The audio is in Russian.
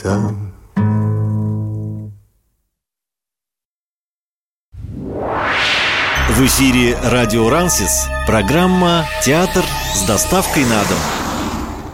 там. В эфире радио Рансис, программа «Театр с доставкой на дом».